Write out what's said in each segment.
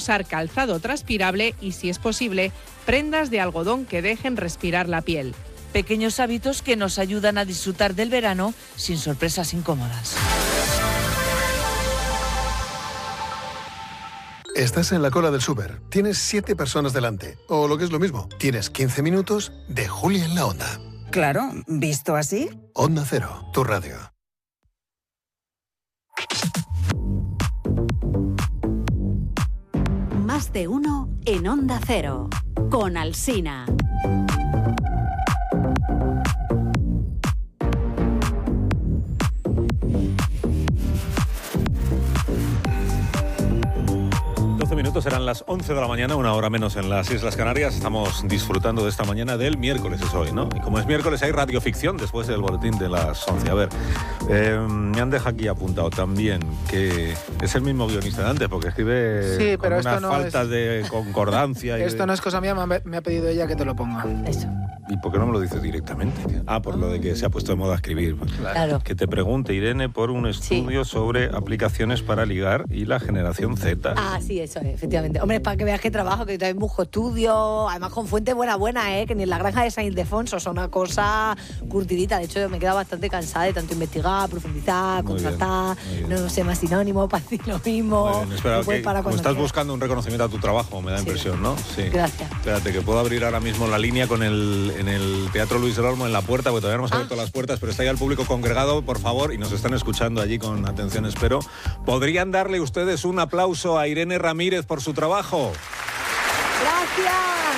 usar calzado transpirable y, si es posible, prendas de algodón que dejen respirar la piel. Pequeños hábitos que nos ayudan a disfrutar del verano sin sorpresas incómodas. Estás en la cola del súper, tienes 7 personas delante, o lo que es lo mismo, tienes 15 minutos de Julia en la Onda. Claro, visto así. Onda Cero, tu radio. Más de uno en Onda Cero, con Alsina. Serán las 11 de la mañana, una hora menos en las Islas Canarias. Estamos disfrutando de esta mañana del miércoles, es hoy, ¿no? Y como es miércoles hay radioficción después del boletín de las 11. A ver, me han dejado aquí apuntado también que es el mismo guionista de antes, porque escribe con unas faltas de concordancia. Esto no es cosa mía, me ha pedido ella que te lo ponga. Eso. ¿Y por qué no me lo dices directamente? Ah, por lo de que se ha puesto de moda escribir. Claro. Que te pregunte, Irene, por un estudio sobre aplicaciones para ligar y la generación Z. Ah, sí, eso es, efectivamente. Hombre, para que veas que trabajo, que yo también busco estudios, además con fuentes buena, que ni en la granja de San Ildefonso, son una cosa curtidita. De hecho, yo me he quedado bastante cansada de tanto investigar, profundizar, contrastar, no sé, más sinónimos, para decir lo mismo. Espera, que como estás buscando un reconocimiento a tu trabajo, me da impresión, ¿no? Sí. Gracias. Espérate, que puedo abrir ahora mismo la línea con en el Teatro Luis del Olmo en la puerta, porque todavía no hemos abierto las puertas, pero está ya el público congregado, por favor, y nos están escuchando allí con atención, espero. ¿Podrían darle ustedes un aplauso a Irene Ramírez por su trabajo? ¡Gracias!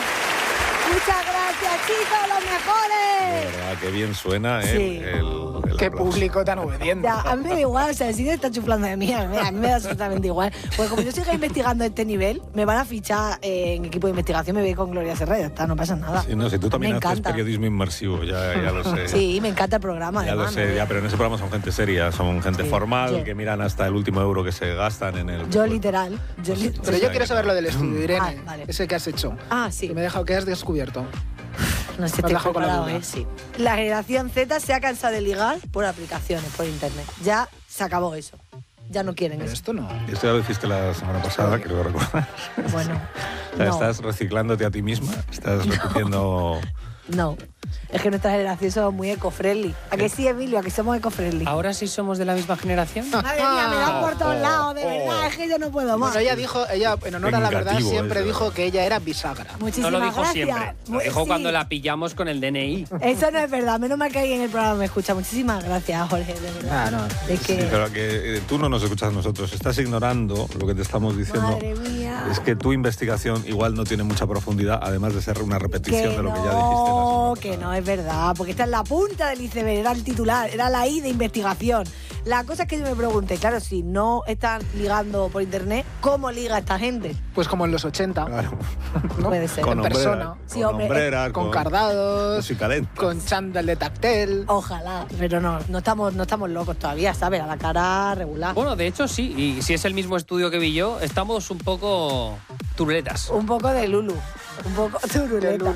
¡Muchas gracias, chicos, los mejores! De verdad, qué bien suena el Qué aplauso. público tan obediente. Ya, a mí me da igual, o sea, el cine está chuflando de mí, a mí me da absolutamente igual. Porque como yo siga investigando a este nivel, me van a fichar en equipo de investigación, me voy con Gloria Serra, ya está, no pasa nada. Sí, no, si tú también haces periodismo inmersivo, ya lo sé. Sí, me encanta el programa, ya además. lo sé, pero en ese programa son gente seria, son gente formal, que miran hasta el último euro que se gastan en el... Yo literal. Pero yo quiero saber lo del estudio, Irene. Vale. Ese que has hecho. Ah, sí. Que me he dejado que has descubierto. No sé, estoy preparado, sí. La generación Z se ha cansado de ligar por aplicaciones, por internet. Ya se acabó eso. Ya no quieren eso. Esto no. Esto ya lo hiciste la semana pasada, creo que recuerdas. Bueno. O sea, ¿estás reciclándote a ti misma? ¿Estás repitiendo...? No. Es que nuestra generación somos muy eco-friendly. ¿A que sí, Emilio? ¿A que somos eco-friendly? ¿Ahora sí somos de la misma generación? Madre mía, me dan por todos lados, de verdad, es que yo no puedo más. Bueno, ella en honor a la verdad, siempre dijo que ella era bisagra. Muchísimas no lo dijo gracias. siempre, lo dijo cuando la pillamos con el DNI. Eso no es verdad, menos mal que alguien en el programa me escucha. Muchísimas gracias, Jorge, de verdad. Es que... Sí, pero que tú no nos escuchas a nosotros, estás ignorando lo que te estamos diciendo. Madre mía. Es que tu investigación igual no tiene mucha profundidad, además de ser una repetición de lo que ya dijiste la semana No, que no es verdad, porque esta es la punta del iceberg, era el titular, era la I de investigación. La cosa es que yo me pregunté, claro, si no están ligando por internet, ¿cómo liga esta gente? Pues como en los 80. Claro. ¿No? Puede ser. Con en persona. Sí, hombre, hombreras, con cardados, musicalentas, con chándal de tactel. Ojalá, pero no estamos locos todavía, ¿sabes? A la cara regular. Bueno, de hecho sí, y si es el mismo estudio que vi yo, estamos un poco turuletas. Un poco de Lulu. Un poco turuleta,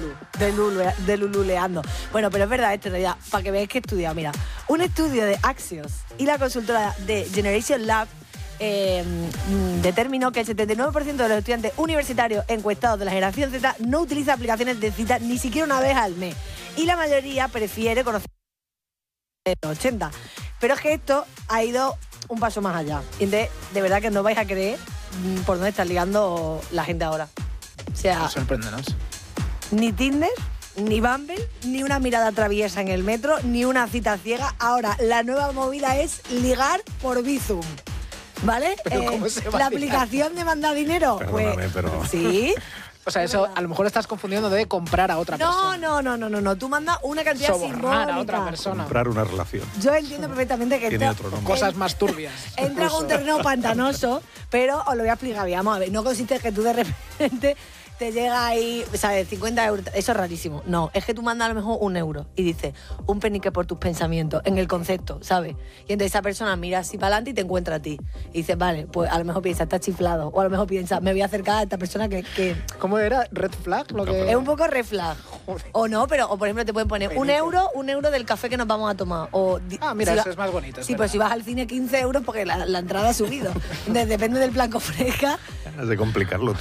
de lululeando. Bueno, pero es verdad esto, en realidad, para que veáis que he estudiado. Mira, un estudio de Axios y la consultora de Generation Lab determinó que el 79% de los estudiantes universitarios encuestados de la generación Z no utiliza aplicaciones de cita ni siquiera una vez al mes. Y la mayoría prefiere conocer de los 80. Pero es que esto ha ido un paso más allá. Y entonces, de verdad que no vais a creer por dónde está ligando la gente ahora. O sea, sorpréndenos. Ni Tinder, ni Bumble, ni una mirada traviesa en el metro, ni una cita ciega. Ahora, la nueva movida es ligar por Bizum. ¿Vale? ¿Pero cómo se va la a ligar? aplicación de mandar dinero. Perdóname, pues, pero... Sí. O sea, eso a lo mejor estás confundiendo de comprar a otra persona. No. Tú mandas una cantidad Sobornar simbólica a otra persona. Comprar una relación. Yo entiendo perfectamente que Tiene otro nombre. Cosas más turbias. entra con un terreno pantanoso, pero os lo voy a explicar. Vamos a ver, no consiste en que tú de repente te llega ahí, ¿sabes? 50 euros. Eso es rarísimo. No, es que tú mandas a lo mejor 1 euro y dices, un penique por tus pensamientos, en el concepto, ¿sabes? Y entonces esa persona mira así para adelante y te encuentra a ti. Y dices, vale, pues a lo mejor piensa, está chiflado. O a lo mejor piensa, me voy a acercar a esta persona que... ¿Cómo era? ¿Red flag? Lo que... Es un poco red flag. O no, pero o por ejemplo te pueden poner 1 euro del café que nos vamos a tomar. O mira, si eso es más bonito. Sí, pues si vas al cine 15 euros porque la entrada ha subido. Entonces, depende del plan que ofrezca. Ganas de complicarlo